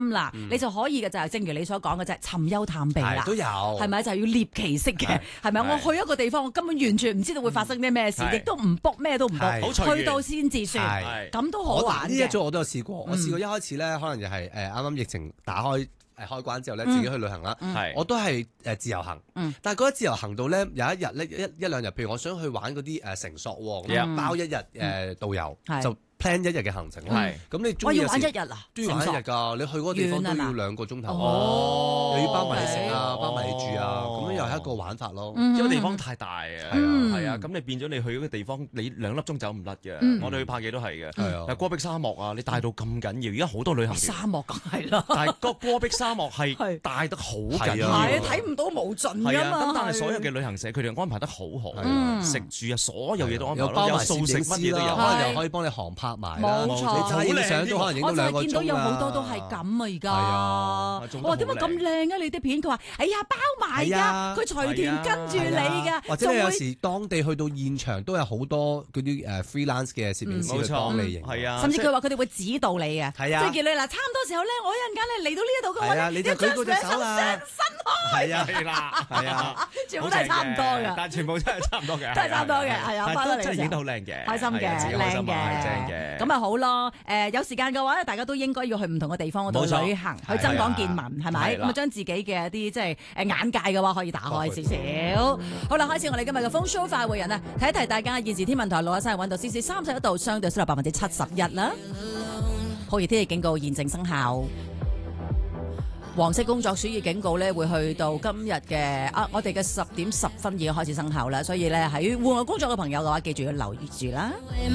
啦，你就可以嘅就係正如你所講嘅啫，尋幽探秘啦， 都有， 係咪就係要獵奇式嘅？係咪？我去一個地方，我根本完全唔知道會發生啲咩事，亦都唔 book 咩都唔 book， 去到先至算，咁都好玩嘅。 呢一組我都有試過，我試過一開始咧，可能就係啱啱疫情打開開關之後咧，自己去旅行啦，我都係自由行，但係覺得自由行到咧有一日咧一兩日，譬如我想去玩嗰啲繩索喎，包一日導遊就。plan 一日嘅行程，咁你中意要玩一日啊？ 都要玩一日㗎，你去嗰個地方都要2個鐘頭，又要包埋你食啊，包埋你住啊，咁樣又係一個玩法咯。 因為地方太大啊，係啊，咁你變咗你去嗰個地方，你2粒鐘走唔甩嘅。我哋去拍嘢都係嘅，但係戈壁沙漠啊，你大到咁緊要，而家好多旅行團沙漠梗係啦， 但係個戈壁沙漠係大得好緊要， 睇唔到無盡㗎嘛。 咁但係所有嘅旅行社佢哋安排得好好，食住啊，所有嘢都安排好，有素食乜嘢都有， 可能又可以幫你航拍。 冇錯， 你相都可能影到2個鐘。我見到有好多都係咁啊！而家我話點解咁靚啊？你啲片佢話：哎呀，包埋㗎，佢隨團跟住你㗎。 或者你有時當地去到現場都有好多嗰啲freelance 嘅攝影師去幫你影。 係啊， 甚至佢話佢哋會指導你嘅。係啊，即係叫你嗱，差唔多時候咧，我一陣間咧嚟到呢一度嘅話， 你就舉高隻手啦， 係啊，係啦，係啊， 全部都係差唔多嘅， 但係全部真係差唔多嘅， 都係差唔多嘅，係啊，翻到嚟真係影得好靚嘅， 開心嘅，靚嘅， 正嘅。 咁啊好咯，有時間嘅話咧，大家都應該要去唔同嘅地方嗰度旅行，去增廣見聞，係咪？咁啊將自己嘅一啲即係眼界嘅話，可以打開少少。好啦，開始我哋今日嘅風騷快活人啊！提一提大家，現時天文台61溫度，31度，相對濕度71%啦。酷熱天氣警告現正生效。黃色工作暑熱警告咧會去到今日嘅我哋嘅10點10分已經開始生效啦，所以咧喺戶外工作嘅朋友嘅話，記住要留意住啦。